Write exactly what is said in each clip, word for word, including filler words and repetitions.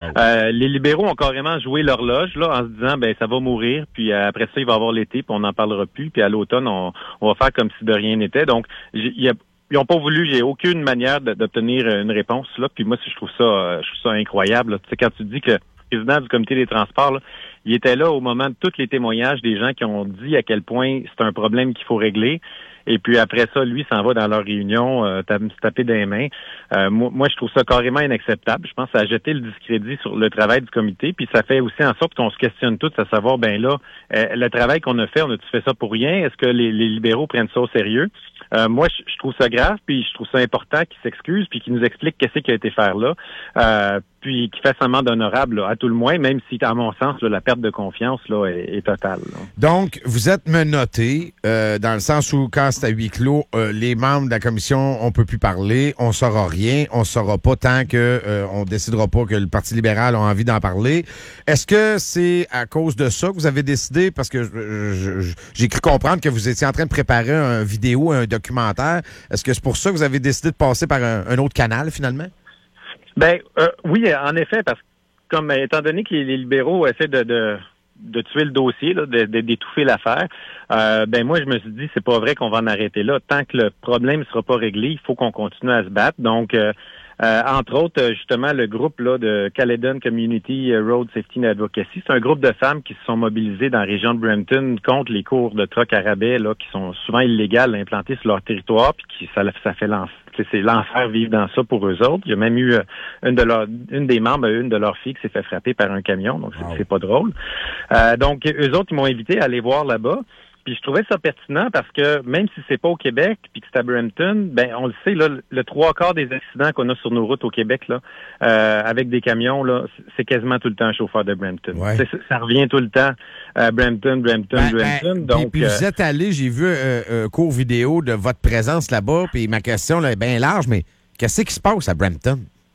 Euh, les libéraux ont carrément joué l'horloge là, en se disant ben ça va mourir, puis euh, après ça, il va y avoir l'été, puis on n'en parlera plus, puis à l'automne, on, on va faire comme si de rien n'était. Donc, il y a Ils n'ont pas voulu, j'ai aucune manière de, d'obtenir une réponse là. Puis moi, je trouve ça, euh, je trouve ça incroyable. Tu sais, quand tu dis que le président du comité des transports, là, il était là au moment de tous les témoignages des gens qui ont dit à quel point c'est un problème qu'il faut régler. Et puis après ça, lui s'en va dans leur réunion, euh, se taper des mains. Euh, moi, moi, je trouve ça carrément inacceptable. Je pense que ça a jeté le discrédit sur le travail du comité. Puis ça fait aussi en sorte qu'on se questionne tous à savoir, ben là, euh, le travail qu'on a fait, on a-tu fait ça pour rien? Est-ce que les, les libéraux prennent ça au sérieux? Euh, moi, je, je trouve ça grave, puis je trouve ça important qu'ils s'excusent, puis qu'ils nous expliquent qu'est-ce qui a été faire là, euh, puis qu'ils fassent un amende honorable là, à tout le moins, même si, à mon sens, là, la perte de confiance là, est, est totale. Là. Donc, vous êtes menotté, euh, dans le sens où, quand c'est à huis clos, euh, les membres de la commission, on peut plus parler, on saura rien, on saura pas tant que euh, on décidera pas que le Parti libéral a envie d'en parler. Est-ce que c'est à cause de ça que vous avez décidé, parce que je, je, je, j'ai cru comprendre que vous étiez en train de préparer un vidéo, un documentaire. Est-ce que c'est pour ça que vous avez décidé de passer par un, un autre canal, finalement? Ben euh, oui, en effet, parce que comme étant donné que les, les libéraux essaient de, de, de tuer le dossier, là, de, de, d'étouffer l'affaire, euh, ben moi je me suis dit c'est pas vrai qu'on va en arrêter là. Tant que le problème ne sera pas réglé, il faut qu'on continue à se battre. Donc euh, Euh, entre autres, justement, le groupe là de Caledon Community Road Safety and Advocacy, c'est un groupe de femmes qui se sont mobilisées dans la région de Brampton contre les cours de troc à rabais là, qui sont souvent illégales implantées sur leur territoire, puis qui ça, ça fait l'enfer, c'est l'enfer vivre dans ça pour eux autres. Il y a même eu euh, une de leurs, une des membres, une de leurs filles qui s'est fait frapper par un camion, donc c'est, wow. c'est pas drôle. Euh, donc eux autres, ils m'ont invité à aller voir là-bas. Puis je trouvais ça pertinent parce que même si c'est pas au Québec puis que c'est à Brampton, ben on le sait là, le trois quarts des accidents qu'on a sur nos routes au Québec là, euh, avec des camions là, c'est quasiment tout le temps un chauffeur de Brampton. Ouais. Ça revient tout le temps euh, Brampton, Brampton, ben, Brampton. Ben, donc puis, puis vous êtes allé, j'ai vu un euh, court vidéo de votre présence là-bas. Puis ma question là, est bien large, mais qu'est-ce qui se passe à Brampton?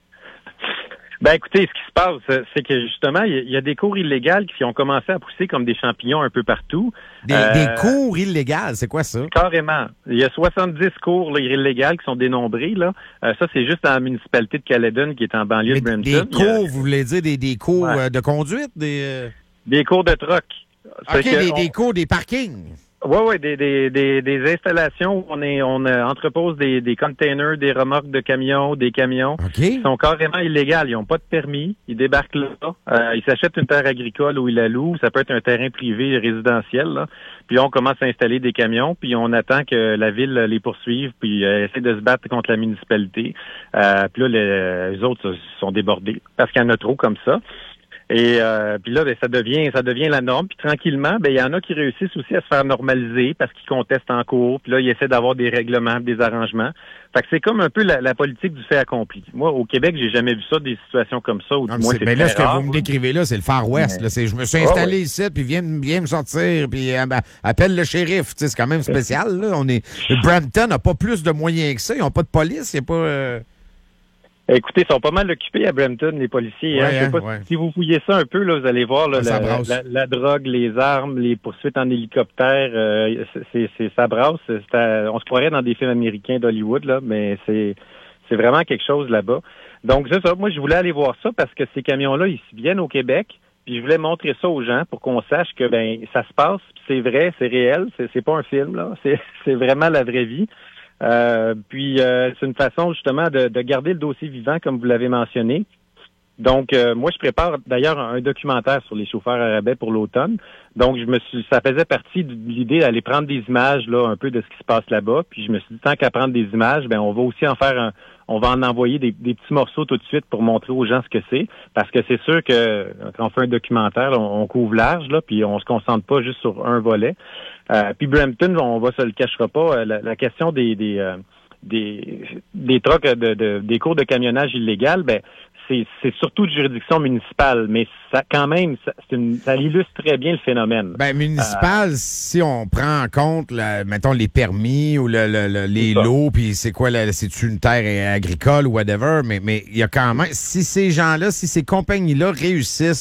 Ben écoutez, ce qui se passe, c'est que justement, il y a des cours illégales qui ont commencé à pousser comme des champignons un peu partout. Des, euh, des cours illégales, c'est quoi ça? Carrément. Il y a soixante-dix cours là, illégales qui sont dénombrés. Là. Euh, ça, c'est juste dans la municipalité de Caledon qui est en banlieue Mais de Brampton. Des cours, a... vous voulez dire des, des cours ouais. euh, de conduite? Des, euh... des cours de troc. OK, des, on... des cours, des parkings. Oui, oui, des, des, des, des installations où on est on euh, entrepose des, des containers, des remorques de camions, des camions. Okay. Ils sont carrément illégales. Ils n'ont pas de permis. Ils débarquent là. Euh, ils s'achètent une terre agricole où ils la louent. Ça peut être un terrain privé résidentiel. Là. Puis on commence à installer des camions, puis on attend que la ville les poursuive, puis euh, essaie de se battre contre la municipalité. Euh, puis là, les, les autres sont débordés parce qu'il y en a trop comme ça. Et euh, puis là, ben, ça devient ça devient la norme. Puis tranquillement, ben il y en a qui réussissent aussi à se faire normaliser parce qu'ils contestent en cours. Puis là, ils essaient d'avoir des règlements, des arrangements. Fait que c'est comme un peu la, la politique du fait accompli. Moi, au Québec, j'ai jamais vu ça, des situations comme ça. Où, non, moi, c'est, c'est mais là, ce que rare, vous me décrivez là, c'est le Far West. Mais... Là, c'est, je me suis installé oh, ici, puis viens, viens me sortir, puis euh, ben, appelle le shérif. C'est quand même spécial. Là. On est Brampton n'a pas plus de moyens que ça. Ils n'ont pas de police. Il n'y a pas... Euh... Écoutez, ils sont pas mal occupés à Brampton, les policiers. Ouais, hein. Je sais pas ouais. si, si vous fouillez ça un peu, là, vous allez voir là, ça la, la, la drogue, les armes, les poursuites en hélicoptère. Euh, c'est, c'est, ça brasse. C'est à, on se croirait dans des films américains d'Hollywood, là, mais c'est, c'est vraiment quelque chose là-bas. Donc, c'est ça. Moi, je voulais aller voir ça parce que ces camions-là, ils viennent au Québec. Puis je voulais montrer ça aux gens pour qu'on sache que ben ça se passe, c'est vrai, c'est réel, c'est, c'est pas un film, là. C'est, c'est vraiment la vraie vie. Euh, puis euh, c'est une façon justement de, de garder le dossier vivant, comme vous l'avez mentionné. Donc euh, moi je prépare d'ailleurs un documentaire sur les chauffeurs à rabais pour l'automne. Donc je me suis ça faisait partie de l'idée d'aller prendre des images là un peu de ce qui se passe là-bas. Puis je me suis dit tant qu'à prendre des images, ben on va aussi en faire un on va en envoyer des, des petits morceaux tout de suite pour montrer aux gens ce que c'est. Parce que c'est sûr que quand on fait un documentaire, là, on, on couvre large, là, puis on se concentre pas juste sur un volet. Euh, puis Brampton, on va se le cachera pas, la, la question des des euh, des, des trucks de, de des cours de camionnage illégal, ben c'est, c'est surtout de juridiction municipale, mais ça quand même ça, c'est une, ça illustre très bien le phénomène. Ben municipal, euh, si on prend en compte, la, mettons les permis ou le, le, le, les lots, puis c'est quoi, la, c'est une terre agricole ou whatever, mais mais il y a quand même, si ces gens-là, si ces compagnies-là réussissent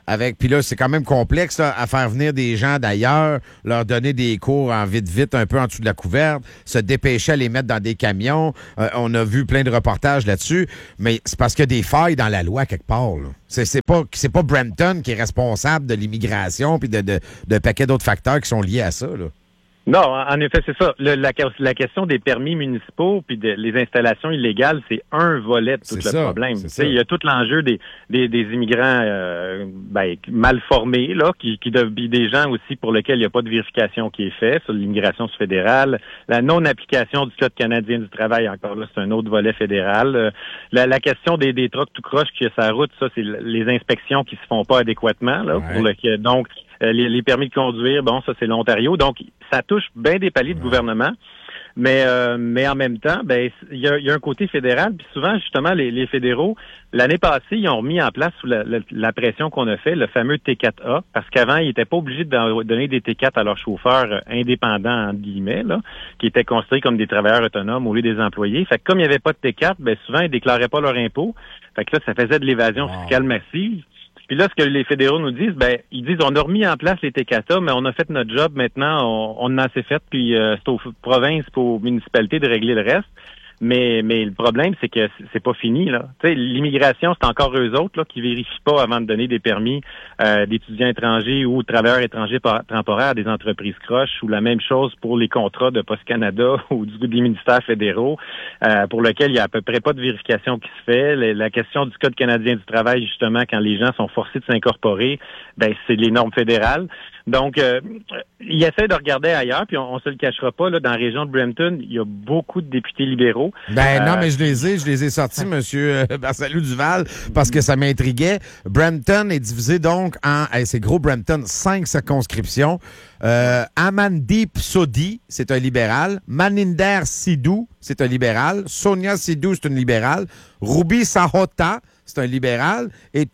avec puis là, c'est quand même complexe là, à faire venir des gens d'ailleurs, leur donner des cours en vite-vite, un peu en dessous de la couverte, se dépêcher à les mettre dans des camions. Euh, on a vu plein de reportages là-dessus, mais c'est parce qu'il y a des failles dans la loi quelque part. Là. C'est, c'est pas c'est pas Brampton qui est responsable de l'immigration puis de, de, de paquet d'autres facteurs qui sont liés à ça. Là. Non, en effet, c'est ça. Le, la, la question des permis municipaux puis des les installations illégales, c'est un volet de tout c'est le ça, problème. Il y a tout l'enjeu des, des, des immigrants euh, ben, mal formés, là, qui, qui doivent des gens aussi pour lesquels il n'y a pas de vérification qui est faite sur l'immigration fédérale. La non-application du Code canadien du travail, encore là, c'est un autre volet fédéral. Euh, la, la question des, des trucks tout croche qui est sur la route, ça, c'est les inspections qui se font pas adéquatement, là, ouais. pour le donc Les, les permis de conduire, bon, ça, c'est l'Ontario. Donc, ça touche bien des paliers de ouais. gouvernement. Mais euh, mais en même temps, ben il y a, y a un côté fédéral. Puis souvent, justement, les, les fédéraux, l'année passée, ils ont remis en place sous la, la, la pression qu'on a fait, le fameux T quatre A, parce qu'avant, ils n'étaient pas obligés de donner des T quatre à leurs chauffeurs indépendants, entre guillemets, là, qui étaient considérés comme des travailleurs autonomes au lieu des employés. Fait que comme il n'y avait pas de T quatre, ben souvent, ils déclaraient pas leur impôt. Fait que là, ça faisait de l'évasion wow. fiscale massive. Puis là, ce que les fédéraux nous disent, ben, ils disent, on a remis en place les T quatre A, mais on a fait notre job maintenant, on, on en a assez fait, puis euh, c'est aux provinces, puis aux municipalités de régler le reste. Mais mais le problème, c'est que c'est pas fini, là. Tu sais, l'immigration, c'est encore eux autres là qui vérifient pas avant de donner des permis euh, d'étudiants étrangers ou de travailleurs étrangers temporaires à des entreprises croches, ou la même chose pour les contrats de Post Canada ou du des ministères fédéraux, euh, pour lesquels il y a à peu près pas de vérification qui se fait. La, la question du Code canadien du travail, justement, quand les gens sont forcés de s'incorporer, ben c'est les normes fédérales. Donc, euh, ils essaient de regarder ailleurs, puis on, on se le cachera pas, là, dans la région de Brampton, il y a beaucoup de députés libéraux. Ben euh, non, mais je les ai, je les ai sortis, monsieur Barsalou Duval, parce que ça m'intriguait. Brampton est divisé donc en, hey, c'est gros Brampton, cinq circonscriptions. Euh, Amandeep Sodhi, c'est un libéral. Maninder Sidhu, c'est un libéral. Sonia Sidhu, c'est une libérale. Ruby Sahota, c'est un libéral. Et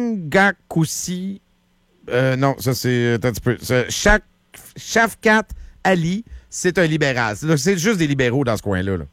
Chingakusi, Euh, non, ça c'est un petit peu. Shaf, Shafkat Ali, c'est un libéral. C'est juste des libéraux dans ce coin-là. Là.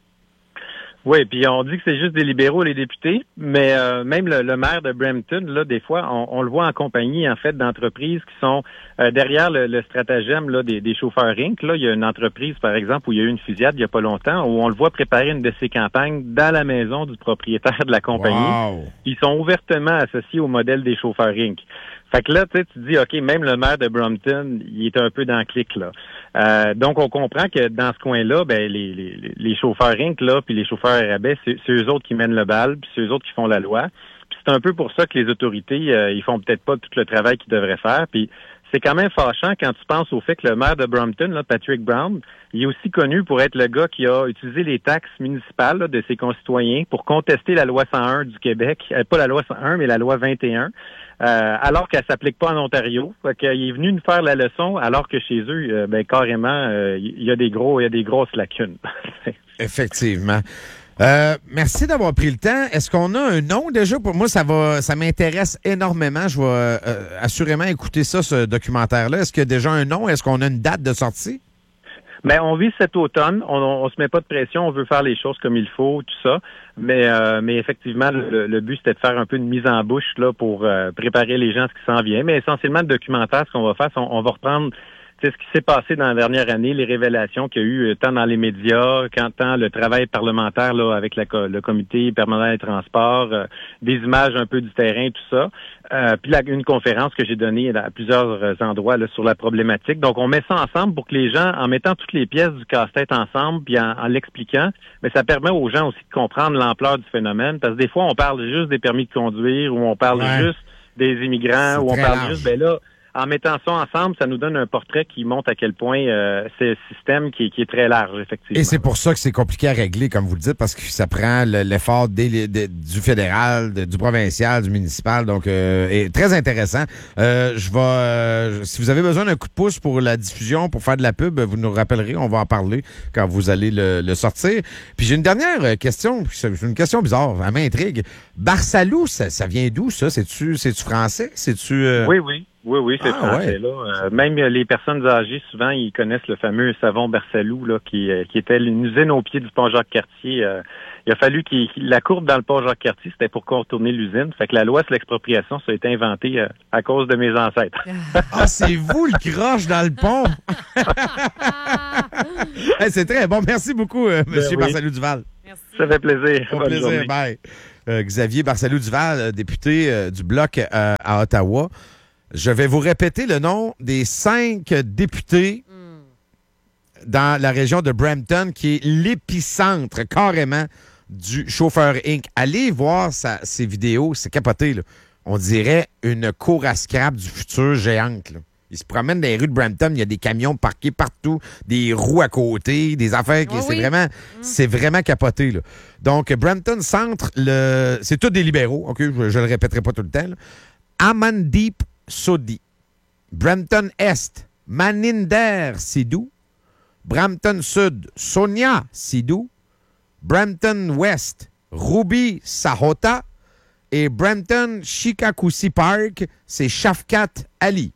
Oui, puis on dit que c'est juste des libéraux, les députés, mais euh, même le, le maire de Brampton, là, des fois, on, on le voit en compagnie, en fait, d'entreprises qui sont euh, derrière le, le stratagème là, des, des chauffeurs Inc. Là, il y a une entreprise, par exemple, où il y a eu une fusillade il n'y a pas longtemps, où on le voit préparer une de ses campagnes dans la maison du propriétaire de la compagnie. Wow. Ils sont ouvertement associés au modèle des chauffeurs Inc. Fait que là, tu sais, tu dis, OK, même le maire de Brampton, il est un peu dans le clic, là. Euh, donc, on comprend que dans ce coin-là, ben, les, les, les chauffeurs Inc, là, puis les chauffeurs à rabais, c'est, c'est eux autres qui mènent le bal, puis c'est eux autres qui font la loi. Puis c'est un peu pour ça que les autorités, euh, ils font peut-être pas tout le travail qu'ils devraient faire. Puis c'est quand même fâchant quand tu penses au fait que le maire de Brampton, là, Patrick Brown, il est aussi connu pour être le gars qui a utilisé les taxes municipales là, de ses concitoyens pour contester la loi cent un du Québec. Euh, pas la loi cent un, mais la loi vingt et un. Euh, alors qu'elle s'applique pas en Ontario. Fait qu'il est venu nous faire la leçon, alors que chez eux, euh, ben carrément, euh, il y a des gros, il y a des grosses lacunes. Effectivement. Euh, merci d'avoir pris le temps. Est-ce qu'on a un nom déjà? Pour moi, ça va, ça m'intéresse énormément. Je vais euh, assurément écouter ça, ce documentaire-là. Est-ce qu'il y a déjà un nom? Est-ce qu'on a une date de sortie? Mais on vit cet automne, on, on se met pas de pression, on veut faire les choses comme il faut, tout ça. Mais euh, mais effectivement, le, le but c'était de faire un peu une mise en bouche là pour euh, préparer les gens à ce qui s'en vient. Mais essentiellement, le documentaire, ce qu'on va faire, c'est on, on va reprendre c'est ce qui s'est passé dans la dernière année, les révélations qu'il y a eu tant dans les médias, quand tant le travail parlementaire là avec la, le comité permanent des transports, euh, des images un peu du terrain, tout ça. Euh, puis là, une conférence que j'ai donnée à plusieurs endroits là, sur la problématique. Donc, on met ça ensemble pour que les gens, en mettant toutes les pièces du casse-tête ensemble, puis en, en l'expliquant, mais ça permet aux gens aussi de comprendre l'ampleur du phénomène. Parce que des fois, on parle juste des permis de conduire, ou on parle ouais. juste des immigrants, c'est ou on parle large. juste, ben là, en mettant ça ensemble, ça nous donne un portrait qui montre à quel point euh, c'est un système qui, qui est très large, effectivement. Et c'est pour ça que c'est compliqué à régler, comme vous le dites, parce que ça prend le, l'effort des, des, du fédéral, de, du provincial, du municipal. Donc, euh, est très intéressant. Euh, je vais, euh, si vous avez besoin d'un coup de pouce pour la diffusion, pour faire de la pub, vous nous rappellerez. On va en parler quand vous allez le, le sortir. Puis j'ai une dernière question. C'est une question bizarre. Elle m'intrigue. Barsalou, ça, ça vient d'où, ça? C'est-tu, c'est-tu français? C'est-tu... Euh... Oui, oui. Oui, oui, c'est ah, français, ouais. là. Euh, même les personnes âgées, souvent, ils connaissent le fameux savon Barsalou, là, qui, euh, qui était une usine au pied du pont Jacques-Cartier, euh, il a fallu qu'il la courbe dans le pont Jacques-Cartier, c'était pour contourner l'usine. Fait que la loi sur l'expropriation, ça a été inventé euh, à cause de mes ancêtres. Ah, c'est vous le croche dans le pont! Hey, c'est très bon. Merci beaucoup, euh, M. oui. Barsalou-Duval. Merci. Ça fait plaisir. Au plaisir. Journée. Bye. Euh, Xavier Barsalou-Duval, euh, député euh, du Bloc euh, à Ottawa. Je vais vous répéter le nom des cinq députés mm. dans la région de Brampton, qui est l'épicentre carrément du Chauffeur Incorporé. Allez voir sa, ses vidéos, c'est capoté, là. On dirait une cour à scrap du futur géante, là. Il se promène dans les rues de Brampton, il y a des camions parqués partout, des roues à côté, des affaires qui oh, c'est oui. vraiment mm. c'est vraiment capoté là. Donc Brampton Centre, le c'est tous des libéraux, OK, je, je le répéterai pas tout le temps. Là. Amandeep Sodhi. Brampton Est, Maninder Sidhu. Brampton Sud, Sonia Sidhu. Brampton West, Ruby Sahota. Et Brampton Shikakusi Park, c'est Shafkat Ali.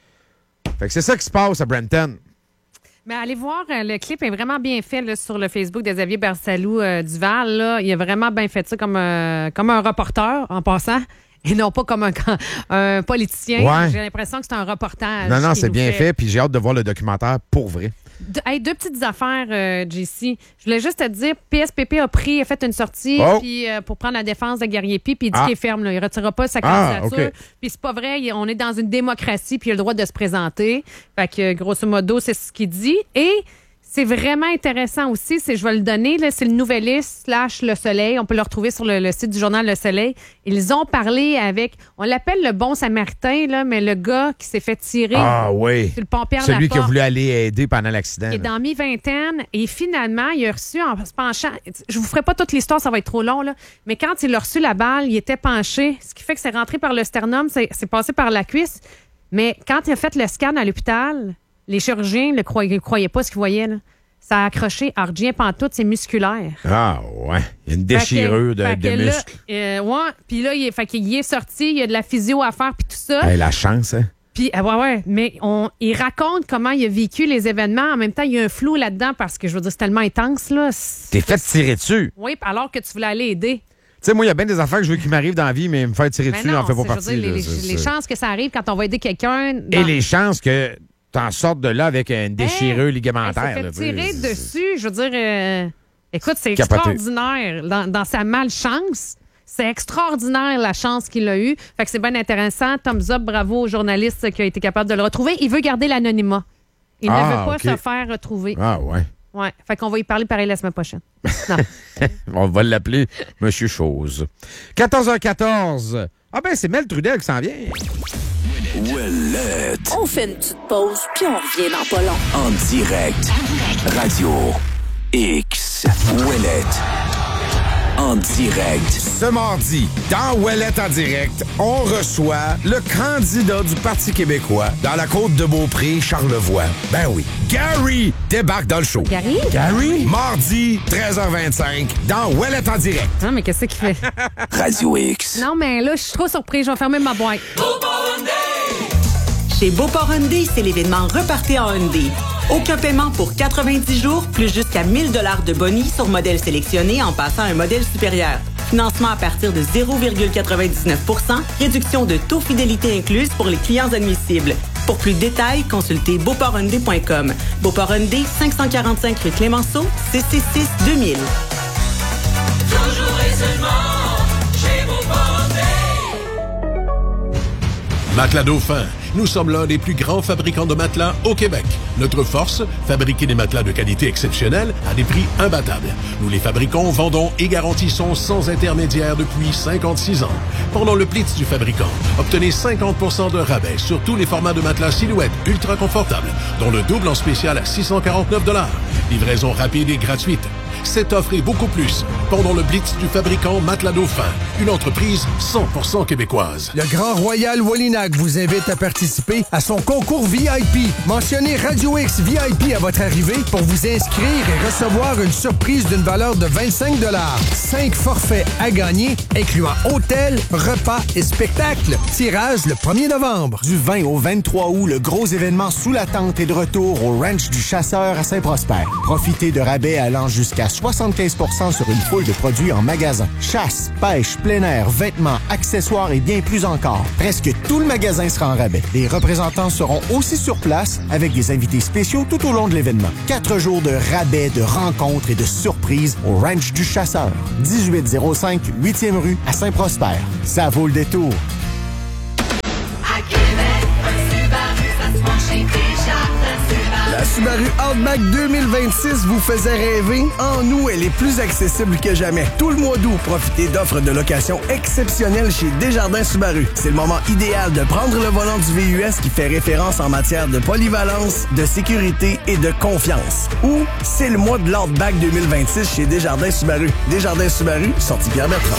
Fait que c'est ça qui se passe à Brampton. Mais allez voir, le clip est vraiment bien fait là, sur le Facebook de Xavier Barsalou-Duval. Là. Il a vraiment bien fait ça comme, euh, comme un reporter, en passant, et non pas comme un, un politicien. Ouais. J'ai l'impression que c'est un reportage. Non, non, c'est bien fait, fait puis j'ai hâte de voir le documentaire pour vrai. De, hey, deux petites affaires, euh, J C. Je voulais juste te dire, P S P P a pris, a fait une sortie oh. puis, euh, pour prendre la défense de Guerrier-Pi, puis il dit ah. qu'il est ferme. Là. Il ne retirera pas sa candidature. Ah, okay. Puis c'est pas vrai, on est dans une démocratie, puis il a le droit de se présenter. Fait que, grosso modo, c'est ce qu'il dit. Et c'est vraiment intéressant aussi, c'est, je vais le donner, là, c'est le Nouvelliste slash Le Soleil. On peut le retrouver sur le, le site du journal Le Soleil. Ils ont parlé avec, on l'appelle le bon samaritain, là, mais le gars qui s'est fait tirer ah, oui. sur le pont Pierre Celui Laporte, qui a voulu aller aider pendant l'accident. Il est dans mi-vingtaine et finalement, il a reçu, en se penchant, je vous ferai pas toute l'histoire, ça va être trop long, là, mais quand il a reçu la balle, il était penché, ce qui fait que c'est rentré par le sternum, c'est, c'est passé par la cuisse. Mais quand il a fait le scan à l'hôpital, les chirurgiens ne croyaient, croyaient pas ce qu'ils voyaient, là. Ça a accroché à rien pantoute, c'est musculaire. Ah, ouais. Il y a une déchirure de, de là, muscles. Euh, ouais. Puis là, il est, fait qu'il est sorti, il y a de la physio à faire, puis tout ça. Hey, la chance, hein? Puis, euh, ouais, ouais. Mais on, il raconte comment il a vécu les événements. En même temps, il y a un flou là-dedans parce que, je veux dire, c'est tellement intense, là. C'est... T'es fait tirer dessus. Oui, alors que tu voulais aller aider. Tu sais, moi, il y a bien des affaires que je veux qu'il m'arrive dans la vie, mais me faire tirer mais dessus, non, en fait pas partie. Dire, là, les, c'est, les c'est... chances que ça arrive quand on va aider quelqu'un. Dans... Et les chances que t'en sortes de là avec une déchirure hey, ligamentaire. Il s'est fait là, tirer c'est... dessus. Je veux dire, euh, écoute, c'est Capoté. Extraordinaire. Dans, dans sa malchance, c'est extraordinaire la chance qu'il a eue. Fait que c'est bien intéressant. Thumbs up, bravo au journaliste qui a été capable de le retrouver. Il veut garder l'anonymat. Il ah, ne veut pas okay. se faire retrouver. Ah ouais. Ouais. Fait qu'on va y parler pareil la semaine prochaine. Non. On va l'appeler Monsieur Chose. quatorze heures quatorze. Ah ben, c'est Mel Trudel qui s'en vient. Ouellette. On fait une petite pause, puis on revient dans pas long. En direct. Radio X. Ouellette. En direct. Ce mardi, dans Ouellette en direct, on reçoit le candidat du Parti québécois dans la côte de Beaupré, Charlevoix. Ben oui, Gary débarque dans le show. Gary? Gary? Mardi, treize heures vingt-cinq, dans Ouellette en direct. Non, mais qu'est-ce qu'il fait? Radio X. Non, mais là, je suis trop surpris. Je vais fermer ma boîte. Chez Beauport Hyundai, c'est l'événement Repartez en Hyundai. Aucun paiement pour quatre-vingt-dix jours, plus jusqu'à mille dollars de boni sur modèle sélectionné en passant à un modèle supérieur. Financement à partir de zéro virgule quatre-vingt-dix-neuf pour cent, réduction de taux fidélité incluse pour les clients admissibles. Pour plus de détails, consultez beauport hyundai point com. Beauport Hyundai, cinq cent quarante-cinq rue Clémenceau, six six six deux mille. Toujours et seulement chez Beauport Hyundai. Matelas Dauphin. Nous sommes l'un des plus grands fabricants de matelas au Québec. Notre force, fabriquer des matelas de qualité exceptionnelle à des prix imbattables. Nous les fabriquons, vendons et garantissons sans intermédiaire depuis cinquante-six ans. Pendant le Blitz du fabricant, obtenez cinquante pour cent de rabais sur tous les formats de matelas Silhouette ultra confortables, dont le double en spécial à six cent quarante-neuf dollars. Livraison rapide et gratuite. Cette offre et beaucoup plus pendant le Blitz du fabricant Matelas Dauphin, une entreprise cent pour cent québécoise. Le Grand Royal Wallinac vous invite à participer à son concours V I P. Mentionnez Radio X V I P à votre arrivée pour vous inscrire et recevoir une surprise d'une valeur de vingt-cinq dollars. Cinq forfaits à gagner, incluant hôtel, repas et spectacle. Tirage le premier novembre. Du vingt au vingt-trois août, le gros événement Sous la tente est de retour au Ranch du Chasseur à Saint-Prosper. Profitez de rabais allant jusqu'à soixante-quinze pour cent sur une foule de produits en magasin. Chasse, pêche, plein air, vêtements, accessoires et bien plus encore. Presque tout le magasin sera en rabais. Les représentants seront aussi sur place avec des invités spéciaux tout au long de l'événement. Quatre jours de rabais, de rencontres et de surprises au Ranch du Chasseur. dix-huit zéro cinq huitième rue à Saint-Prosper. Ça vaut le détour. À Québec, un Subaru, ça se mange chez Desjardins Subaru. La Subaru Outback deux mille vingt-six vous faisait rêver? En nous, elle est plus accessible que jamais. Tout le mois d'août, profitez d'offres de location exceptionnelles chez Desjardins Subaru. C'est le moment idéal de prendre le volant du V U S qui fait référence en matière de polyvalence, de sécurité et de confiance. Ou c'est le mois de l'Outback deux mille vingt-six chez Desjardins Subaru. Desjardins Subaru, sortie Pierre-Bertrand.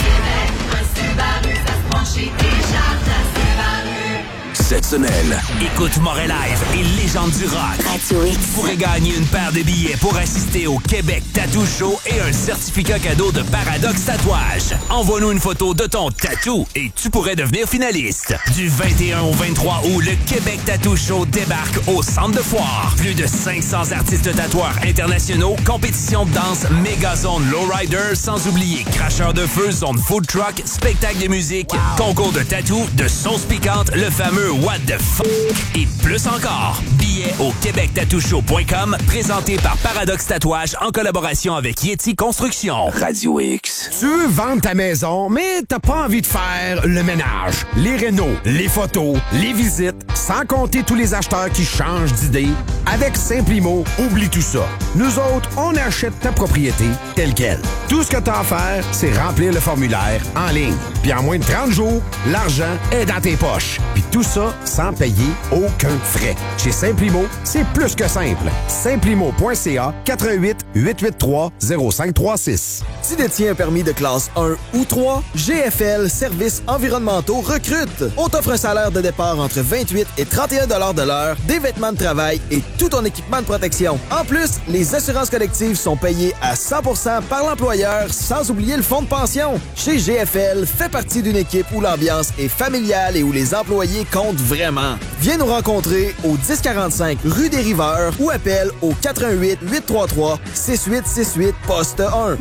Un Subaru, ça se mange chez Desjardins Subaru. Cette semaine, écoute Moret Live et Légende du rock. Radio X. Vous pourrez gagner une paire de billets pour assister au Québec Tattoo Show et un certificat cadeau de Paradoxe Tatouage. Envoie-nous une photo de ton tatou et tu pourrais devenir finaliste. Du vingt et un au vingt-trois août, le Québec Tattoo Show débarque au Centre de Foire. Plus de cinq cents artistes tatoueurs internationaux, compétition de danse, méga zone lowrider, sans oublier cracheur de feu, zone food truck, spectacle de musique, wow. Concours de tatou, de sauce piquante, le fameux What the F*** et plus encore. Billets au québec tattoo show point com, présenté par Paradoxe Tatouage en collaboration avec Yeti Construction. Radio X. Tu veux vendre ta maison, mais t'as pas envie de faire le ménage, les rénaux, les photos, les visites, sans compter tous les acheteurs qui changent d'idée. Avec Simplimo, oublie tout ça. Nous autres, on achète ta propriété telle quelle. Tout ce que t'as à faire, c'est remplir le formulaire en ligne. Puis en moins de trente jours, l'argent est dans tes poches. Puis tout ça sans payer aucun frais. Chez Simplimo, c'est plus que simple. Simplimo point c a quatre un huit, huit huit trois, zéro cinq trois six. Tu détiens un permis de classe un ou trois? G F L Services environnementaux recrute. On t'offre un salaire de départ entre vingt-huit et trente et un dollars de l'heure, des vêtements de travail et tout ton équipement de protection. En plus, les assurances collectives sont payées à cent pour cent par l'employeur, sans oublier le fonds de pension. Chez G F L, fais partie d'une équipe où l'ambiance est familiale et où les employés comptent vraiment. Viens nous rencontrer au dix quarante-cinq rue des Riveurs ou appelle au quatre un huit, huit trois trois, six huit six huit, poste un.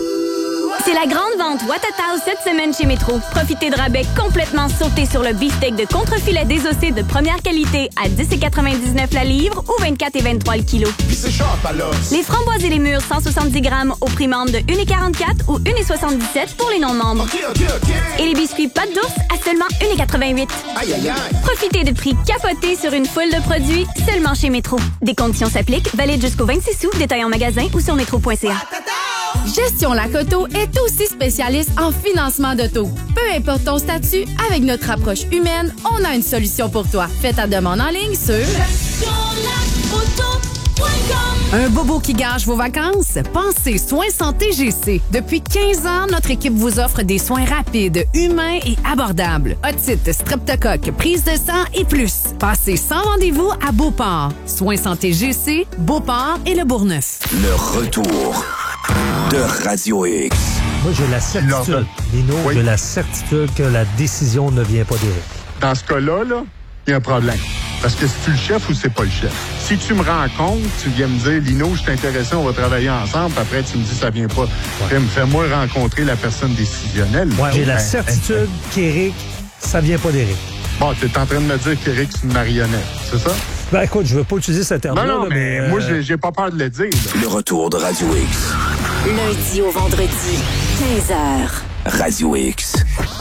C'est la grande vente Watatao cette semaine chez Métro. Profitez de rabais complètement sautés sur le beefsteak de contrefilet désossé de première qualité à dix et quatre-vingt-dix-neuf la livre ou vingt-quatre et vingt-trois le kilo. Puis c'est cher, pas là. Les framboises et les mûres cent soixante-dix grammes au prix membre de un et quarante-quatre ou un et soixante-dix-sept pour les non-membres. OK, OK, OK. Et les biscuits pâte d'ours à seulement un et quatre-vingt-huit. Aïe, aïe, aïe. Profitez de prix capotés sur une foule de produits seulement chez Métro. Des conditions s'appliquent, valide jusqu'au vingt-six août, détail en magasin ou sur métro point c a. Gestion Lac-Auto est aussi spécialiste en financement d'auto. Peu importe ton statut, avec notre approche humaine, on a une solution pour toi. Fais ta demande en ligne sur gestion lac auto point com. Un bobo qui gâche vos vacances? Pensez Soins Santé G C. Depuis quinze ans, notre équipe vous offre des soins rapides, humains et abordables. Otite, streptocoque, prise de sang et plus. Passez sans rendez-vous à Beauport. Soins Santé G C, Beauport et le Bourgneuf. Le retour de Radio X. Moi, j'ai la certitude, Lino, oui. j'ai la certitude que la décision ne vient pas d'Éric. Dans ce cas-là, là, il y a un problème. Parce que c'est-tu le chef ou c'est pas le chef? Si tu me rencontres, tu viens me dire, Lino, je suis intéressé, on va travailler ensemble, puis après, tu me dis, ça vient pas. Ouais. Fais-moi rencontrer la personne décisionnelle. Ouais, j'ai la certitude qu'Éric, ça vient pas d'Éric. Bon, tu es en train de me dire qu'Éric, c'est une marionnette, c'est ça? Ben écoute, je veux pas utiliser ce terme-là. Non, non, là, mais, mais moi, euh... j'ai pas peur de le dire. Là. Le retour de Radio X. Lundi au vendredi, quinze heures. Radio X.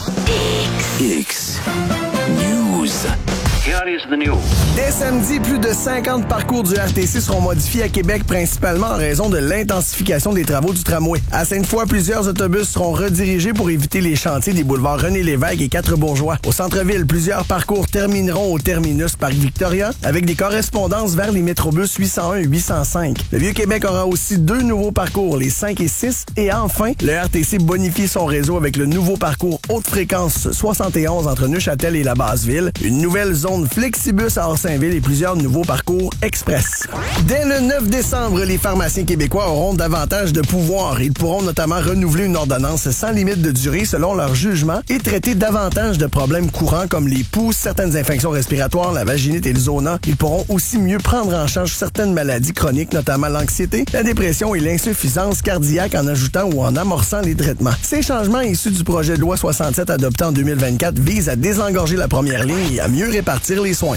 X. X. News. Here is the news. Dès samedi, plus de cinquante parcours du R T C seront modifiés à Québec, principalement en raison de l'intensification des travaux du tramway. À Sainte-Foy, plusieurs autobus seront redirigés pour éviter les chantiers des boulevards René-Lévesque et Quatre-Bourgeois. Au centre-ville, plusieurs parcours termineront au terminus Parc Victoria, avec des correspondances vers les métrobus huit cent un et huit cent cinq. Le Vieux-Québec aura aussi deux nouveaux parcours, les cinq et six, et enfin, le R T C bonifie son réseau avec le nouveau parcours haute fréquence soixante et onze entre Neuchâtel et la Basse-Ville, une nouvelle zone flip Flexibus à Orsainville et plusieurs nouveaux parcours express. Dès le neuf décembre, les pharmaciens québécois auront davantage de pouvoir. Ils pourront notamment renouveler une ordonnance sans limite de durée selon leur jugement et traiter davantage de problèmes courants comme les poux, certaines infections respiratoires, la vaginite et le zona. Ils pourront aussi mieux prendre en charge certaines maladies chroniques, notamment l'anxiété, la dépression et l'insuffisance cardiaque en ajoutant ou en amorçant les traitements. Ces changements issus du projet de loi soixante-sept adopté en deux mille vingt-quatre visent à désengorger la première ligne et à mieux répartir les soins.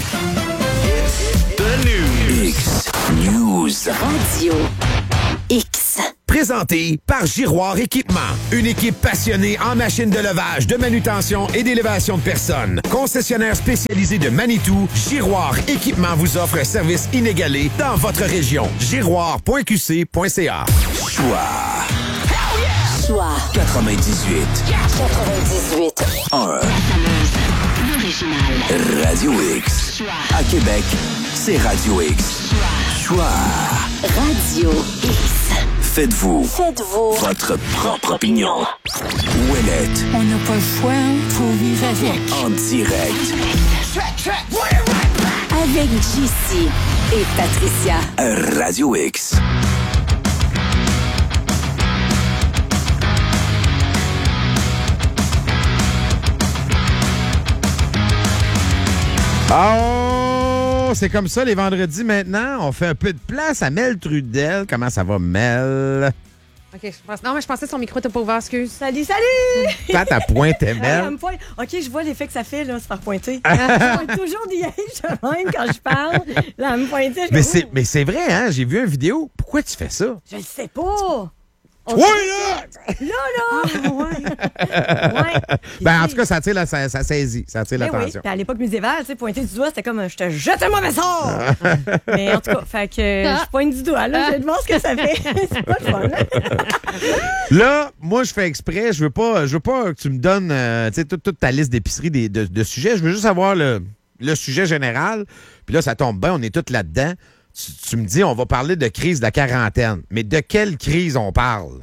X News. Radio X. Présenté par Giroir Équipement. Une équipe passionnée en machines de levage, de manutention et d'élévation de personnes. Concessionnaire spécialisé de Manitou, Giroir Équipement vous offre un service inégalé dans votre région. giroir point q c point c a. Choix. Choix. quatre-vingt-dix-huit. quatre-vingt-dix-huit. un. L'original. Radio X. À Québec, c'est Radio X. Choix. Radio X. Faites-vous. Faites-vous. Votre propre opinion. Ouellette. On n'a pas le choix, faut vivre avec. En direct. Avec J C et Patricia. Radio X. Oh, c'est comme ça les vendredis maintenant. On fait un peu de place à Mel Trudel. Comment ça va, Mel? OK, je pense... Non, mais je pensais que son micro n'était pas ouvert, excuse. Salut, salut! Toi, ta pointe, Mel. OK, je vois l'effet que ça fait, là, se faire pointer. Je pointe toujours des même quand je parle. Là, elle me pointer. Mais c'est, mais c'est vrai, hein? J'ai vu une vidéo. Pourquoi tu fais ça? Je le sais pas. Oui, là! Là, là! Ah, ouais. Ouais. Ben, en tout cas, ça attire la, ça, ça saisit. Ça attire Ben l'attention. oui. Puis à l'époque médiévale, tu sais, pointer du doigt, c'était comme je te jette un mauvais sort! Mais en tout cas, fait que je pointe du doigt, là. Je demande ce que ça fait. C'est pas le fun, là. Là, moi, je fais exprès. Je veux pas, je veux pas que tu me donnes euh, tu sais, toute, toute ta liste d'épicerie des, de, de sujets. Je veux juste avoir le, le sujet général. Puis là, ça tombe bien. On est tous là-dedans. Tu, tu me dis, on va parler de crise de la quarantaine. Mais de quelle crise on parle?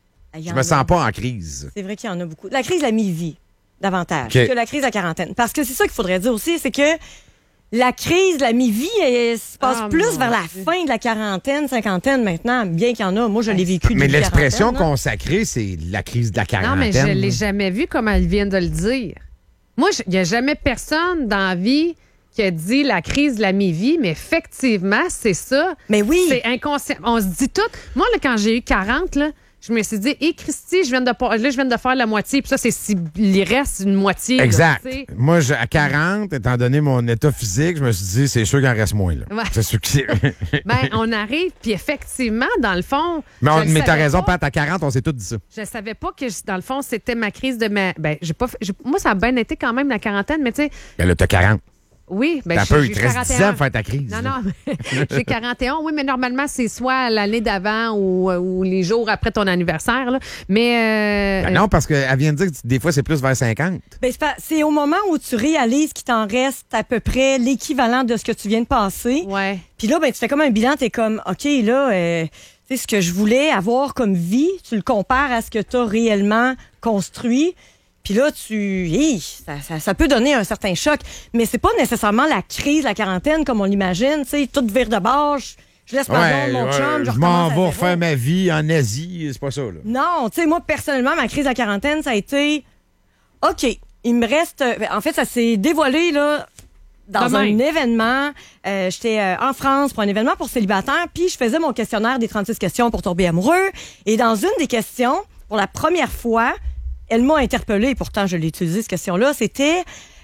Je me sens pas en crise. C'est vrai qu'il y en a beaucoup. La crise de la mi-vie, davantage, Okay. que la crise de la quarantaine. Parce que c'est ça qu'il faudrait dire aussi, c'est que la crise de la mi-vie, elle se passe Oh, plus mon vers la Dieu. fin de la quarantaine, cinquantaine maintenant, bien qu'il y en a. Moi, je l'ai vécu Mais depuis l'expression quarantaine, là. consacrée, c'est la crise de la Non, quarantaine. mais je l'ai jamais vu comme elle vient de le dire. Moi, il n'y a jamais personne dans la vie qui a dit la crise de la mi-vie, mais effectivement, c'est ça. Mais oui. C'est inconscient. On se dit tout. Moi, là, quand j'ai eu quarante, là, je me suis dit, hé, Christy, je viens de, là, je viens de faire la moitié. Puis ça, c'est s'il reste une moitié. Exact. Là, tu sais. Moi, je- à quarante, étant donné mon état physique, je me suis dit, c'est sûr qu'il en reste moins. Là. Ouais. C'est sûr que c'est... Ben, on arrive, puis effectivement, dans le fond. mais on- je le mais t'as savais raison, pas. Pat, à quarante, on s'est tous dit ça. Je savais pas que, dans le fond, c'était ma crise de ma. Ben, j'ai pas. fait- j'ai- Moi, ça a bien été quand même la quarantaine, mais tu sais. Ben là, t'as quarante. Oui, ben T'as j'ai- peu, j'ai il te reste quarante et dix ans un. pour faire ta crise. Non, là. non, mais j'ai quarante et un. Oui, mais normalement, c'est soit l'année d'avant ou, ou les jours après ton anniversaire. Là. Mais. euh, Ben non, parce qu'elle vient de dire que des fois, c'est plus vers cinquante. Ben, c'est pas- c'est au moment où tu réalises qu'il t'en reste à peu près l'équivalent de ce que tu viens de passer. Ouais. Puis là, ben, tu fais comme un bilan, t'es comme, OK, là, euh, tu sais, ce que je voulais avoir comme vie, tu le compares à ce que tu as réellement construit. Puis là, tu, hi, ça, ça, ça peut donner un certain choc, mais c'est pas nécessairement la crise, la quarantaine comme on l'imagine. Tu sais, tout vire de bord, je, je laisse ma blonde, mon ouais, chum, je je recommence m'en à vais zéro. refaire ma vie en Asie, c'est pas ça. Là. Non, tu sais, moi, personnellement, ma crise de la quarantaine, ça a été, OK, il me reste, euh, en fait, ça s'est dévoilé, là, dans Demain. un événement. Euh, J'étais euh, en France pour un événement pour célibataires, puis je faisais mon questionnaire des trente-six questions pour tomber amoureux. Et dans une des questions, pour la première fois, elle m'a interpellée, pourtant je l'ai utilisé, cette question-là, c'était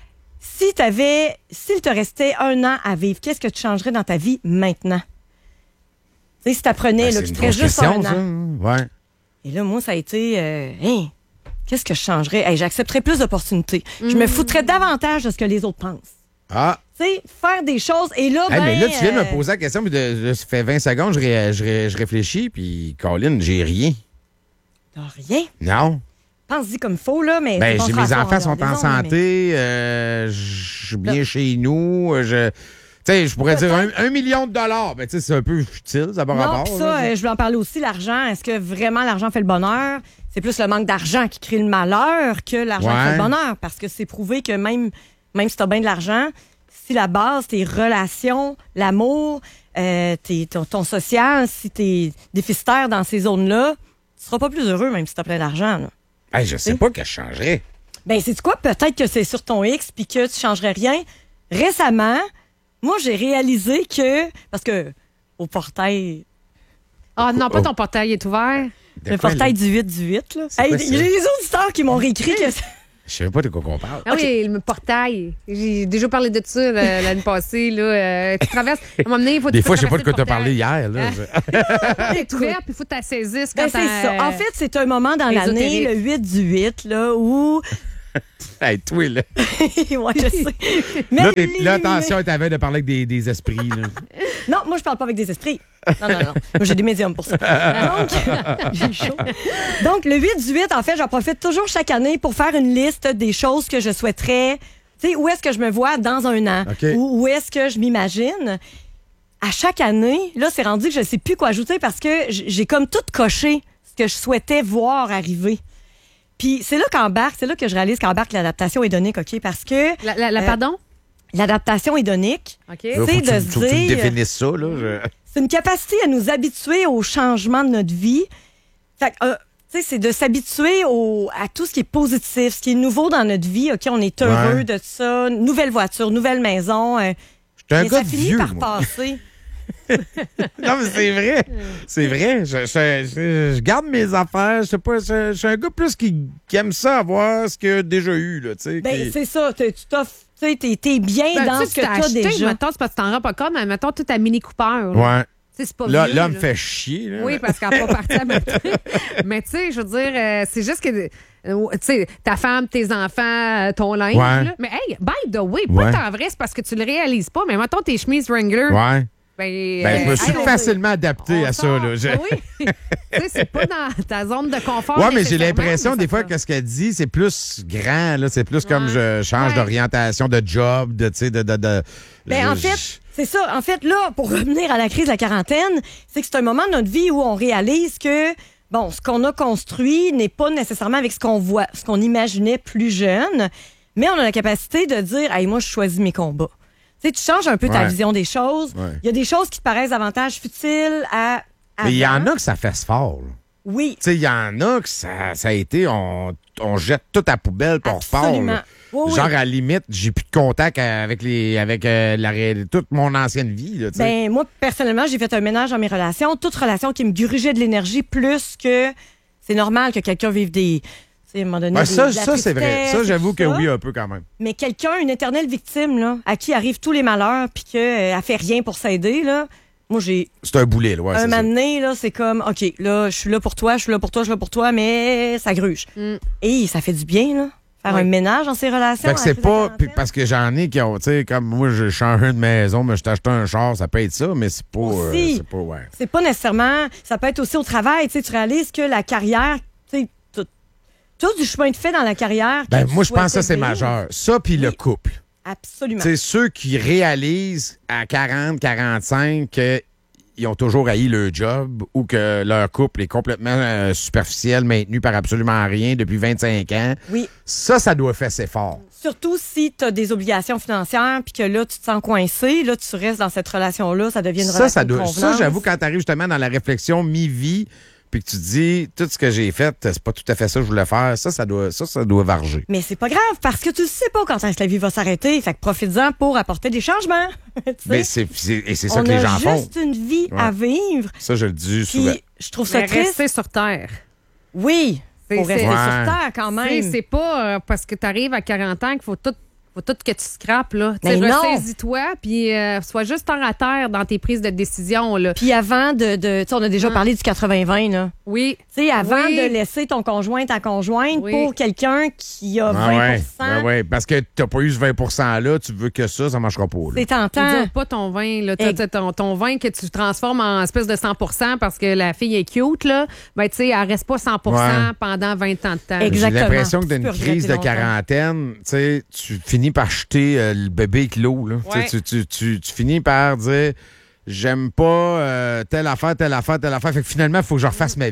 si t'avais, s'il te restait un an à vivre, qu'est-ce que tu changerais dans ta vie maintenant? Tu sais, si t'apprenais, Ben, là, c'est qu'il une te reste grosse juste un question, ça. an. Ouais. Et là, moi, ça a été, euh, hein, qu'est-ce que je changerais? Hey, j'accepterais plus d'opportunités. Je me foutrais davantage de ce que les autres pensent. Ah. Tu sais, faire des choses. Et là, Hey, ben, mais là, tu viens de euh, me poser la question, puis de, de- ça fait vingt secondes, je, ré- je, ré- je réfléchis, puis Colin, j'ai rien. t'as rien. Non. Pense-y comme faux, là, mais. Ben, on j'ai se mes rassemble enfants en sont dehors en des ondes, santé, euh, je suis bien chez nous, euh, je... Tu sais, je pourrais dire un, un million de dollars, mais tu sais, c'est un peu futile, ça n'a pas Non, rapport. pis là. ça, euh, je voulais en parler aussi, l'argent. Est-ce que vraiment l'argent fait le bonheur? C'est plus le manque d'argent qui crée le malheur que l'argent Ouais. qui fait le bonheur. Parce que c'est prouvé que même, même si t'as bien de l'argent, si la base, tes relations, l'amour, euh, tes, ton, ton social, si t'es déficitaire dans ces zones-là, tu seras pas plus heureux même si t'as plein d'argent. Là. Hey, je sais T'sais? pas que je changerais. Ben, c'est quoi? Peut-être que c'est sur ton X puis que tu changerais rien. Récemment, moi, j'ai réalisé que... Parce que au portail... Ah non, pas ton portail est ouvert. De le quoi, portail là? Du huit du huit, là. Hey, il y a des auditeurs qui m'ont réécrit que... Je sais pas de quoi qu'on parle. Ah okay. Oui, le portail. J'ai déjà parlé de ça l'année passée. Là. Euh, tu traverses. À un moment donné, il faut Des fois, je sais pas de quoi tu as parlé hier. Là. C'est ouvert, puis il faut que tu la saisisses quand ben, c'est ça. En fait, c'est un moment dans l'année, le huit du huit, là, où... Hey, toi, là. ouais, je sais. Mais là, là, attention, tu avais de parler avec des, des esprits. Là. Non, moi, je parle pas avec des esprits. Non, non, non. Moi, j'ai des médiums pour ça. Donc, j'ai chaud. Donc, le huit du huit, en fait, j'en profite toujours chaque année pour faire une liste des choses que je souhaiterais. Tu sais, où est-ce que je me vois dans un an? Okay. Ou où est-ce que je m'imagine? À chaque année, là, c'est rendu que je sais plus quoi ajouter parce que j'ai comme tout coché ce que je souhaitais voir arriver. Puis c'est là qu'embarque, c'est là que je réalise qu'embarque l'adaptation hédonique, OK? Parce que... La, la, la euh, pardon? L'adaptation hédonique, okay. c'est de tu, se faut dire... que tu définisses ça, là. Je... C'est une capacité à nous habituer au changement de notre vie. Fait que, euh, tu sais, c'est de s'habituer au, à tout ce qui est positif, ce qui est nouveau dans notre vie. OK, on est heureux ouais. de ça. Nouvelle voiture, nouvelle maison. Euh, J'étais un mais gars ça finit vieux, par moi. passer. Non, mais c'est vrai. C'est vrai. Je, je, je, je garde mes affaires. Je sais pas. Je, je suis un gars plus qui, qui aime ça avoir ce qu'il a déjà eu. Là, ben, qui... c'est ça. Tu t'offres. Tu sais, t'es, t'es bien ben, dans tu ce que t'as déjà. Mettons, c'est parce que t'en rends pas compte, mais mettons, tu ta Mini Cooper. Là. Ouais. T'sais, c'est pas là, vieux, là, là, me fait chier. Là. Oui, parce qu'elle n'a pas parti à même temps. Mais tu sais, je veux dire, euh, c'est juste que, euh, tu sais, ta femme, tes enfants, ton linge. Ouais. Là. Mais hey, by the way, ouais. pas tant vrai, c'est parce que tu le réalises pas, mais mettons tes chemises Wrangler. Ouais. Ben, ben, je me suis hey, facilement adapté à sort. ça. Là. Je... Ben oui. Tu sais, c'est pas dans ta zone de confort. Oui, mais j'ai l'impression, des fois, que ce qu'elle dit, c'est plus grand. Là. C'est plus ouais. comme je change ouais. d'orientation, de job, de, tu sais, de, de, de. Ben, je... en fait, c'est ça. En fait, là, pour revenir à la crise de la quarantaine, c'est que c'est un moment de notre vie où on réalise que, bon, ce qu'on a construit n'est pas nécessairement avec ce qu'on voit, ce qu'on imaginait plus jeune, mais on a la capacité de dire, hey, moi, je choisis mes combats. Tu sais, tu changes un peu ta ouais. vision des choses. Il ouais. y a des choses qui te paraissent davantage futiles à. Mais il y en a que ça fait fort. Là. Oui. Tu sais, il y en a que ça, ça a été, on, on jette tout à la poubelle pour repart. Oui, Genre, oui. à la limite, j'ai plus de contact avec les, avec euh, la, toute mon ancienne vie. Là, ben, moi, personnellement, j'ai fait un ménage dans mes relations. Toute relation qui me grugeait de l'énergie plus que c'est normal que quelqu'un vive des. À un moment donné, ouais, ça, des, ça c'est vrai. Ça, j'avoue que ça. oui, un peu quand même. Mais quelqu'un, une éternelle victime, là, à qui arrivent tous les malheurs puis qu'elle euh, fait rien pour s'aider, là. Moi, j'ai. C'est un boulet, là. Ouais, un moment donné, là, c'est comme, OK, là, je suis là pour toi, je suis là pour toi, je suis là pour toi, mais ça gruge. Mm. Et ça fait du bien, là. Faire oui. un ménage dans ces relations. Fait que c'est pas. Parce que j'en ai qui ont, tu sais, comme moi, je change de maison, mais je t'achète un char, ça peut être ça, mais c'est pas. Euh, c'est pas, ouais. C'est pas nécessairement. Ça peut être aussi au travail, tu sais, tu réalises que la carrière, tu sais, tout du chemin de fait dans la carrière. Ben, moi, je pense que ça, c'est majeur. Ça, puis oui. le couple. Absolument. C'est ceux qui réalisent à quarante, quarante-cinq qu'ils ont toujours haï leur job ou que leur couple est complètement euh, superficiel, maintenu par absolument rien depuis vingt-cinq ans. Oui. Ça, ça doit faire assez fort. Surtout si tu as des obligations financières puis que là, tu te sens coincé, là, tu restes dans cette relation-là, ça devient une ça, relation ça doit, de convenance. Ça, j'avoue, quand tu arrives justement dans la réflexion mi-vie, puis que tu te dis, tout ce que j'ai fait, c'est pas tout à fait ça que je voulais faire, ça, ça doit, ça, ça doit varger. Mais c'est pas grave, parce que tu sais pas quand est-ce que la vie va s'arrêter. Fait que profites-en pour apporter des changements. Mais c'est, c'est, et c'est ça on que les gens font. On a juste une vie ouais. à vivre. Ça, je le dis souvent. Puis, je trouve ça Mais triste. rester sur Terre. Oui, c'est, faut rester ouais. sur Terre quand même. C'est, c'est pas euh, parce que tu arrives à quarante ans qu'il faut tout... Faut tout que tu scrapes, là. Mais non! Ressaisis-toi, puis euh, sois juste terre à terre dans tes prises de décision, là. Puis avant de... de tu sais, on a déjà ah. parlé du quatre-vingts vingt, là. Oui. Tu sais, avant oui. de laisser ton conjoint, ta conjointe, oui. pour quelqu'un qui a ah vingt pour cent. Oui, ouais, ouais, parce que t'as pas eu ce vingt pour cent-là, tu veux que ça, ça marchera pas, là. C'est tentant. Tu pas ton vin, là. T'as, ton, ton vin que tu transformes en espèce de cent pour cent parce que la fille est cute, là. Ben, tu sais, elle reste pas cent pour cent ouais. pendant vingt ans de temps. Exactement. J'ai l'impression que dans une crise de quarantaine, tu sais, tu finis par jeter le bébé clos, là. Ouais. Tu, tu, tu, tu finis par dire j'aime pas euh, telle affaire, telle affaire, telle affaire. Fait que finalement, il faut que je refasse ma vie.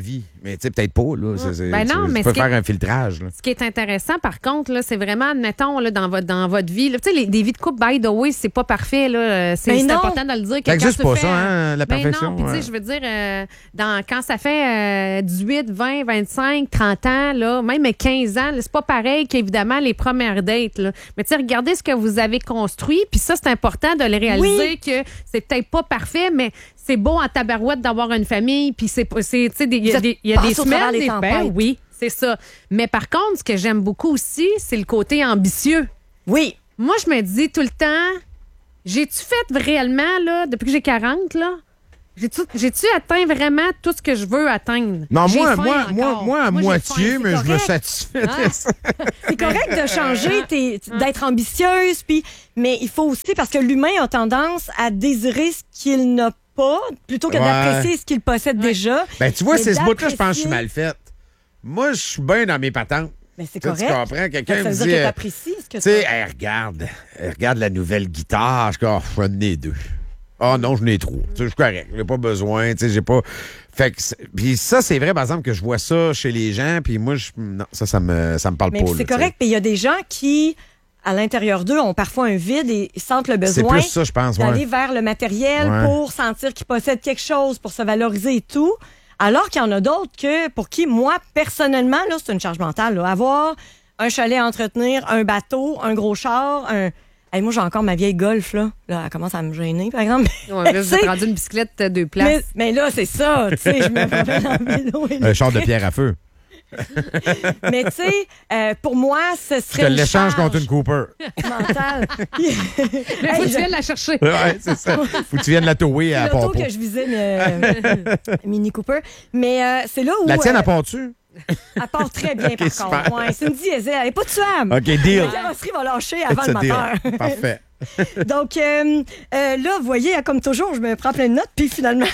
Mais tu sais, peut-être pas, là. C'est, c'est, Ben non, tu, mais tu peux ce qui faire est- un filtrage, là. Ce qui est intéressant, par contre, là, c'est vraiment, admettons, là, dans votre, dans votre vie, là, tu sais, les, des vies de couple, by the way, c'est pas parfait, là. C'est, Ben c'est non. important de le dire. Que Ça quand existe tu pas, fais, ça, hein, la ben perfection, non, puis tu ouais. sais, je veux dire, euh, dans, quand ça fait euh, dix-huit, vingt, vingt-cinq, trente ans, là, même quinze ans, là, c'est pas pareil qu'évidemment les premières dates, là. Mais tu sais, regardez ce que vous avez construit, puis ça, c'est important de le réaliser Oui. que c'est peut-être pas parfait, mais c'est beau en tabarouette d'avoir une famille, puis c'est, c'est tu sais, des- il y a Vous êtes des, il y a des passé au travers semaines, des des ben tempêtes. oui, c'est ça. Mais par contre, ce que j'aime beaucoup aussi, c'est le côté ambitieux. Oui. Moi, je me dis tout le temps, j'ai-tu fait réellement, là, depuis que j'ai quarante, là, j'ai-tu, j'ai-tu atteint vraiment tout ce que je veux atteindre? Non, J'ai moi, faim moi, encore. moi, moi, à j'ai moitié, faim, mais c'est je me correct. satisfais. Ah. C'est correct de changer, t'es- d'être ambitieuse, puis mais il faut aussi, parce que l'humain a tendance à désirer ce qu'il n'a pas, plutôt que Ouais. d'apprécier ce qu'il possède déjà. Ben, tu vois, Mais c'est ce bout-là, je pense que je d'apprécier- suis mal faite. Moi, je suis bien dans mes patentes. Mais c'est Tu sais, correct. Tu comprends? Quelqu'un Ça me veut dit... dire que euh, t'apprécies ce que Tu sais, t'as. hey, regarde, euh, regarde la nouvelle guitare. Je suis comme, oh, j'en ai deux. Ah non, j'en ai trois. Tu sais, je suis correct. J'ai pas besoin. Tu sais, j'ai pas. Fait que. c'est- Puis ça, c'est vrai, par exemple, que je vois ça chez les gens. Puis moi, je. Non, ça, ça me, ça me parle Mais pas. puis là, c'est tu sais. correct, mais il y a des gens qui, à l'intérieur d'eux, ont parfois un vide et sentent le C'est besoin plus ça, je pense. Ouais. d'aller vers le matériel Ouais. pour sentir qu'ils possèdent quelque chose, pour se valoriser et tout. Alors qu'il y en a d'autres que, pour qui, moi, personnellement, là, c'est une charge mentale. Là, avoir un chalet à entretenir, un bateau, un gros char, un... Hey, moi, j'ai encore ma vieille Golf, là. Là, elle commence à me gêner, par exemple. Ouais, là, Tu vous sais, êtes rendu une bicyclette de deux places. mais, mais là, c'est ça, tu sais, je me promène en vélo. Un char de pierre à feu. Mais tu sais, euh, pour moi, ce Je serait te une l'échange charge contre une Cooper. mentale. Mais faut que tu viennes la chercher. Ouais, c'est ça. Faut que tu viennes la tower à C'est l'auto Pont-Pont. que je visais, mais, euh, Mini Cooper. Mais euh, c'est là où... La tienne, euh, elle part-tu? elle part très bien, Ok, par super. contre. Ouais, c'est une diesel, elle n'est pas tuable. OK, deal. La carrosserie va lâcher avant It's le a deal. moteur. Parfait. Donc, euh, euh, là, vous voyez, comme toujours, je me prends plein de notes, puis finalement...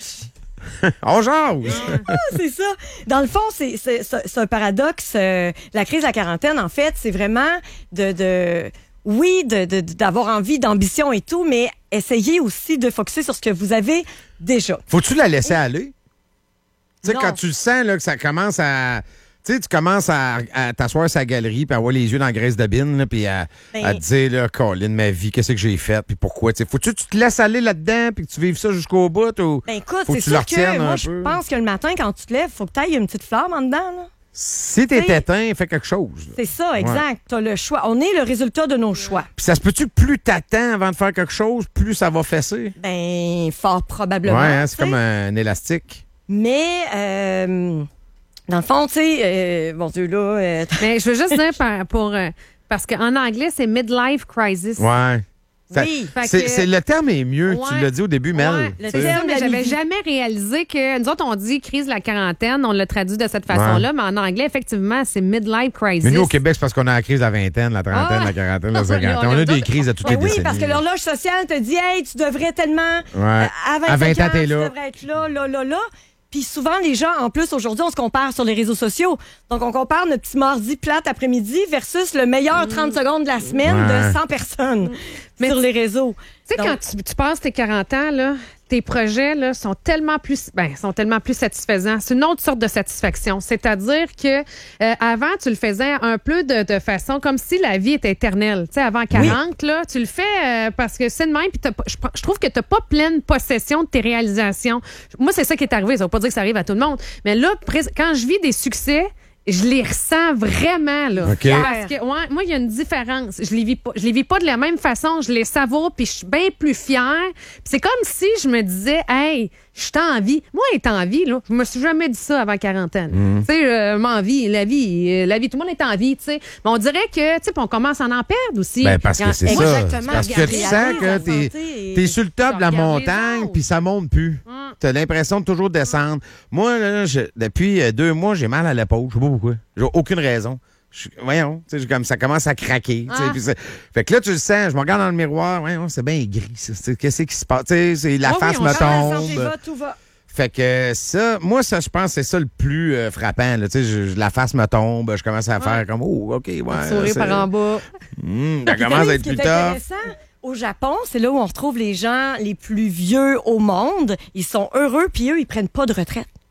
On jase! Ah, c'est ça. Dans le fond, c'est, c'est, c'est, c'est un paradoxe. Euh, la crise de la quarantaine, en fait, c'est vraiment de... de oui, de, de- d'avoir envie d'ambition et tout, mais essayez aussi de focusser sur ce que vous avez déjà. Faut-tu la laisser aller? Tu sais, Non. quand tu le sens là, que ça commence à. Tu sais, tu commences à, à t'asseoir sur la galerie, puis à avoir les yeux dans la graisse de bine, là, puis à, Ben- à te dire, là, Colin, ma vie, qu'est-ce que j'ai fait, puis pourquoi? Tu sais, faut-tu que tu te laisses aller là-dedans, puis que tu vives ça jusqu'au bout, ou Ben écoute, faut que c'est tu le sûr que retiennes moi, un je peu? pense que le matin, quand tu te lèves, faut que tu ailles une petite flamme en dedans. Là. Si t'es T'sais- éteint, fais quelque chose. là. C'est ça, Ouais. exact. T'as le choix. On est le résultat de nos choix. Puis ça se peut-tu que plus t'attends avant de faire quelque chose, plus ça va fesser? Ben, fort probablement. Ouais, hein, c'est tu sais. comme un élastique. Mais, euh, dans le fond, tu sais, euh, bon Dieu, là... euh, Mais je veux juste dire, par- pour, euh, parce qu'en anglais, c'est midlife crisis. Ouais. Ça- Oui. Fait c'est, que- c'est- le terme est mieux, tu Ouais. l'as dit au début, Mel. Ouais, Tu c'est sais. ça, mais de la j'avais vie. jamais réalisé que nous autres on dit crise de la quarantaine, on l'a traduit de cette façon-là, mais en anglais effectivement c'est midlife crisis. Mais nous, au Québec, c'est parce qu'on a la crise de la vingtaine, la trentaine, Ah. la quarantaine, la On cinquantaine. a- On a des crises à toutes les Ben oui, décennies. parce que l'horloge sociale te dit, hey, tu devrais tellement. Ouais. euh, à vingt-cinq À vingt ans, ans, t'es tu là. devrais être là, là, là, là. Puis souvent, les gens, en plus, aujourd'hui, on se compare sur les réseaux sociaux. Donc, on compare notre petit mardi plate après-midi versus le meilleur trente secondes de la semaine Ouais. de cent personnes sur les réseaux. Tu sais, Donc- quand tu, tu passes tes quarante ans, là, tes projets là, sont tellement plus ben, sont tellement plus satisfaisants. C'est une autre sorte de satisfaction. C'est-à-dire que euh, avant, tu le faisais un peu de, de façon comme si la vie était éternelle. Tu sais, avant quarante, là, tu le fais euh, parce que c'est de même. Puis t'as pas- je, je trouve que tu n'as pas pleine possession de tes réalisations. Moi, c'est ça qui est arrivé. Ça ne veut pas dire que ça arrive à tout le monde. Mais là, prés- quand je vis des succès, je les ressens vraiment, là. OK. Parce que, ouais, moi, il y a une différence. Je les vis pas, je les vis pas de la même façon. Je les savoure, puis je suis bien plus fière. Puis c'est comme si je me disais, hey, je suis en vie. Moi, être en vie, là, je me suis jamais dit ça avant quarantaine. Mm. Tu sais, euh, m'en vie, la vie, euh, la vie, tout le monde est en vie, tu sais. Mais on dirait que, tu sais, puis on commence à en perdre aussi. Ben, parce que c'est Moi, ça. exactement, Parce que tu regarder sens la que t'es, santé et- t'es sur le top de la regardes les montagne, autres. puis ça monte plus. T'as l'impression de toujours descendre. Moi, là, je- depuis euh, deux mois, j'ai mal à l'épaule. Je sais pas pourquoi. J'ai aucune raison. Je- voyons, tu sais, j'ai comme ça commence à craquer. tu sais, Ah. puis c'est- fait que là, tu le sens, je me regarde dans le miroir, voyons, c'est bien gris. ça. C'est- Qu'est-ce qui se passe? Tu sais, c'est la Oui, face oui, on me sent Quand la santé tombe. va, tout va. Fait que ça, moi, ça, je pense que c'est ça le plus euh, frappant. Là. Tu sais, je- je- la face me tombe, je commence à faire comme, oh, OK, ouais. Sourire c'est- par en bas. Hum, ça Puis, commence Camille, à ce être qui plus est tough. intéressant, au Japon, c'est là où on retrouve les gens les plus vieux au monde. Ils sont heureux, puis eux, ils prennent pas de retraite.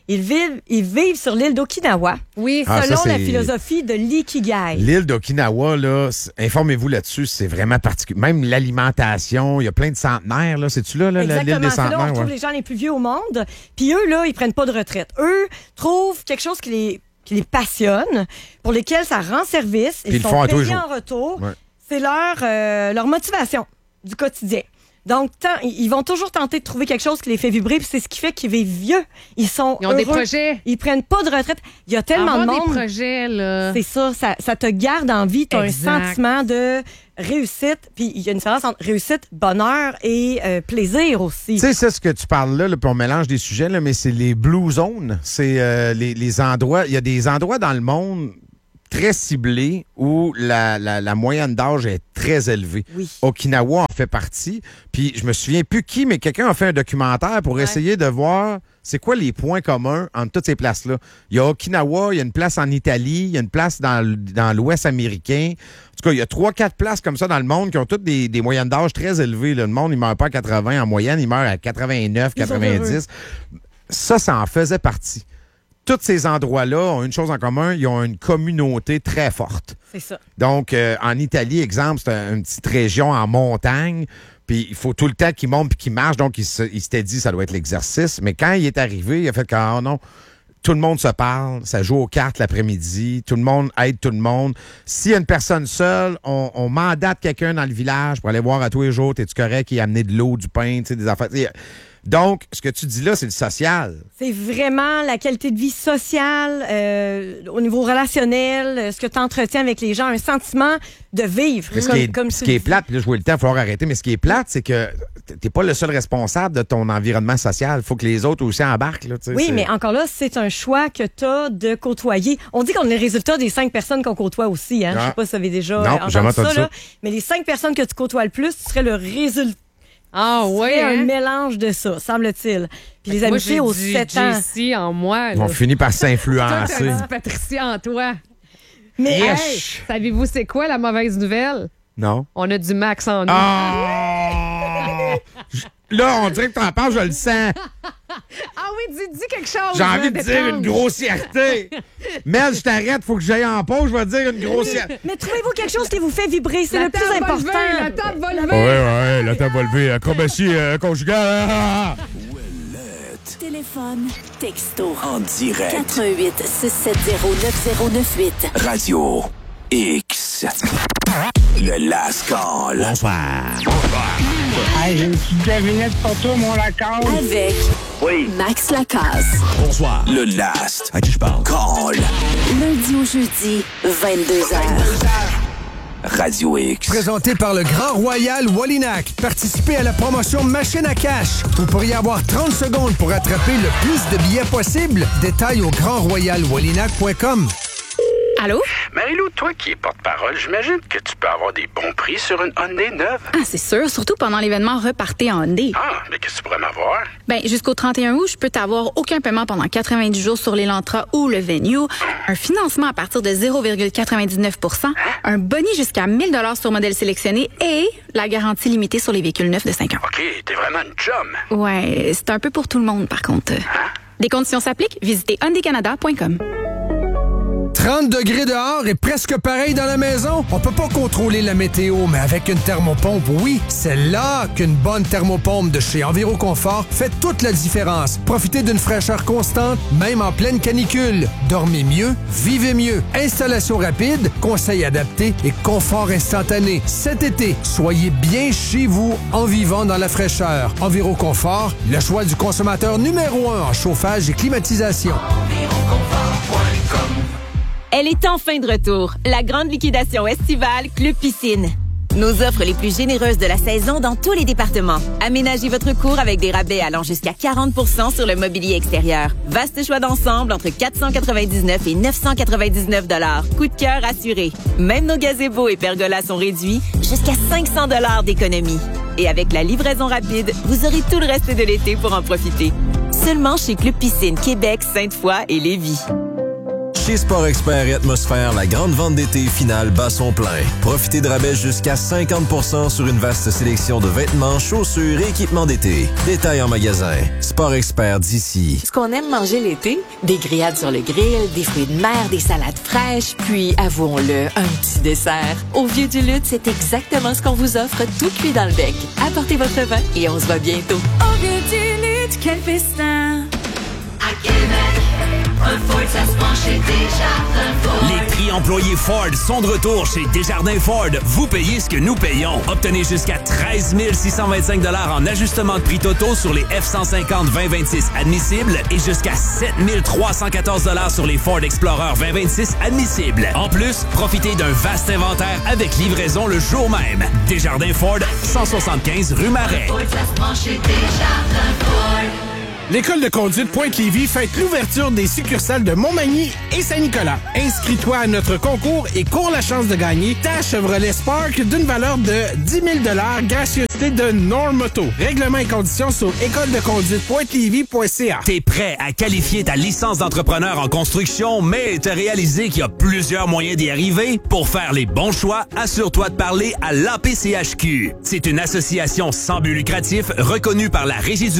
Ils vivent, ils vivent sur l'île d'Okinawa. Oui, Ah, selon ça, la c'est- philosophie de l'ikigai. L'île d'Okinawa, là, c- informez-vous là-dessus, c'est vraiment particulier. Même l'alimentation, il y a plein de centenaires, là. C'est-tu là, là la- l'île Exactement. des C'est là où on centenaires? retrouve ouais? les gens les plus vieux au monde. Puis eux, là, ils prennent pas de retraite. Eux trouvent quelque chose qui les, qui les passionne, pour lesquels ça rend service. Puis ils Ils le sont font à tous les payés jours. en retour. Ouais. C'est leur, euh, leur motivation du quotidien. Donc, tant- ils vont toujours tenter de trouver quelque chose qui les fait vibrer, puis c'est ce qui fait qu'ils vivent vieux. Ils sont Ils ont des heureux. projets. Ils prennent pas de retraite. Il y a tellement Avoir de des monde. projets, là. C'est ça, ça, ça te garde en vie. Tu as un Exact. sentiment de réussite. Puis il y a une différence entre réussite, bonheur et euh, plaisir aussi. Tu sais, c'est ce que tu parles là, là, puis on mélange des sujets, là, mais c'est les blue zones. C'est euh, les, les endroits. Il y a des endroits dans le monde très ciblés où la, la, la moyenne d'âge est très élevée. Oui. Okinawa en fait partie. Puis je me souviens plus qui, mais quelqu'un a fait un documentaire pour essayer de voir c'est quoi les points communs entre toutes ces places-là. Il y a Okinawa, il y a une place en Italie, il y a une place dans, l- dans l'Ouest américain. En tout cas, il y a trois, quatre places comme ça dans le monde qui ont toutes des, des moyennes d'âge très élevées. là. Le monde, il meurt pas à quatre-vingts en moyenne, il meurt à quatre-vingt-neuf, Ils sont quatre-vingt-dix. Ça, ça en faisait partie. Tous ces endroits-là ont une chose en commun, ils ont une communauté très forte. C'est ça. Donc, euh, en Italie, exemple, c'est un- une petite région en montagne, puis il faut tout le temps qu'il monte puis qu'il marche, donc il, se- il s'était dit ça doit être l'exercice. Mais quand il est arrivé, il a fait que, ah non, tout le monde se parle, ça joue aux cartes l'après-midi, tout le monde aide tout le monde. S'il y a une personne seule, on, on mandate quelqu'un dans le village pour aller voir à tous les jours, t'es-tu correct, qui a amené de l'eau, du pain, tu sais, des affaires. T'sais, donc, ce que tu dis là, c'est le social. C'est vraiment la qualité de vie sociale, euh, au niveau relationnel, euh, ce que tu entretiens avec les gens, un sentiment de vivre. Mais ce comme, qui est, comme ce tu qui est dis. plate, puis là, je vois le temps, il va falloir arrêter, mais ce qui est plate, c'est que t'es pas le seul responsable de ton environnement social. Il faut que les autres aussi embarquent. Là, tu sais, Oui, c'est- mais encore là, c'est un choix que tu as de côtoyer. On dit qu'on est le résultat des cinq personnes qu'on côtoie aussi. Hein? Ah. Je sais pas si vous avez déjà Non, euh, j'ai entendu jamais ça, entendu ça. là. Mais les cinq personnes que tu côtoies le plus, tu serais le résultat. Ah ouais, ouais, un hein? mélange de ça, semble-t-il. Puis les Moi, amitiés j'ai aux du sept ans. J C en moi. On là. finit par Toi, t'as s'influencer. un petit Patricia en toi. Mais Hey, Yes. savez-vous c'est quoi la mauvaise nouvelle? Non. On a du Max en nous. Ah! J- Là, on dirait que t'en parles, je le sens. Ah oui, dis, dis quelque chose. J'ai envie là, de dire une d'étrange. grossièreté. Mel, je t'arrête, faut que j'aille en pause, je vais dire une grossièreté. Mais trouvez-vous quelque chose qui vous fait vibrer, c'est La le plus table va important. lever, la table va lever. Ouais, ouais, la table va lever. Acrobatie euh, conjugale. Ah! Téléphone, texto. En direct. quatre un huit six sept zéro neuf zéro neuf huit. Radio X. Le Last Call. Bonsoir. Hey, j'ai une petite devinette pour toi, mon Lacan. Avec Oui. Max Lacasse. Bonsoir. Le Last. À qui je parle? Call. Lundi au jeudi, vingt-deux heures. Radio X. Présenté par le Grand Royal Wallinac. Participez à la promotion Machine à cash. Vous pourriez avoir trente secondes pour attraper le plus de billets possible. Détails au grand royal wallinac point com. Allô? Marie-Lou, toi qui es porte-parole, j'imagine que tu peux avoir des bons prix sur une Hyundai neuve. Ah, c'est sûr, surtout pendant l'événement Repartez en Hyundai. Ah, mais qu'est-ce que tu pourrais m'avoir? Ben, jusqu'au trente et un août, je peux t'avoir aucun paiement pendant quatre-vingt-dix jours sur l'Elantra ou le Venue, un financement à partir de zéro virgule quatre-vingt-dix-neuf pour cent, un boni jusqu'à mille dollars sur modèle sélectionné et la garantie limitée sur les véhicules neufs de cinq ans. OK, t'es vraiment une chum. Ouais, c'est un peu pour tout le monde, par contre. Les conditions s'appliquent. Visitez hyundai canada point com. trente degrés dehors et presque pareil dans la maison? On peut pas contrôler la météo, mais avec une thermopompe, oui, c'est là qu'une bonne thermopompe de chez Enviroconfort fait toute la différence. Profitez d'une fraîcheur constante, même en pleine canicule. Dormez mieux, vivez mieux. Installation rapide, conseils adaptés et confort instantané. Cet été, soyez bien chez vous en vivant dans la fraîcheur. Enviroconfort, le choix du consommateur numéro un en chauffage et climatisation. Elle est enfin de retour, la grande liquidation estivale Club Piscine. Nos offres les plus généreuses de la saison dans tous les départements. Aménagez votre cour avec des rabais allant jusqu'à quarante pour cent sur le mobilier extérieur. Vaste choix d'ensemble entre quatre cent quatre-vingt-dix-neuf et neuf cent quatre-vingt-dix-neuf dollars. Coup de cœur assuré. Même nos gazebos et pergolas sont réduits jusqu'à cinq cents dollars d'économie. Et avec la livraison rapide, vous aurez tout le reste de l'été pour en profiter. Seulement chez Club Piscine Québec, Sainte-Foy et Lévis. Chez Sport Expert et Atmosphère, la grande vente d'été finale bat son plein. Profitez de rabais jusqu'à cinquante pour cent sur une vaste sélection de vêtements, chaussures et équipements d'été. Détails en magasin. Sport Expert d'ici. Ce qu'on aime manger l'été, des grillades sur le grill, des fruits de mer, des salades fraîches, puis, avouons-le, un petit dessert. Au Vieux du Lutte, c'est exactement ce qu'on vous offre, tout cuit dans le bec. Apportez votre vin et on se voit bientôt. Au Vieux du Lutte, quel festin! À Québec, un Ford, ça se mange chez Desjardins Ford. Les prix employés Ford sont de retour chez Desjardins Ford. Vous payez ce que nous payons. Obtenez jusqu'à treize mille six cent vingt-cinq dollars en ajustement de prix totaux sur les F cent cinquante vingt vingt-six admissibles et jusqu'à sept mille trois cent quatorze dollars sur les Ford Explorer vingt vingt-six admissibles. En plus, profitez d'un vaste inventaire avec livraison le jour même. Desjardins Ford, cent soixante-quinze rue Marais. Ford, ça se mange chez Desjardins Ford. L'École de conduite Pointe-Lévis fête l'ouverture des succursales de Montmagny et Saint-Nicolas. Inscris-toi à notre concours et cours la chance de gagner ta Chevrolet Spark d'une valeur de dix mille dollars gracieuseté de Normoto. Règlements et conditions sur école de conduite pointe lévis point c a. T'es prêt à qualifier ta licence d'entrepreneur en construction, mais t'as réalisé qu'il y a plusieurs moyens d'y arriver? Pour faire les bons choix, assure-toi de parler à l'A P C H Q. C'est une association sans but lucratif reconnue par la Régie du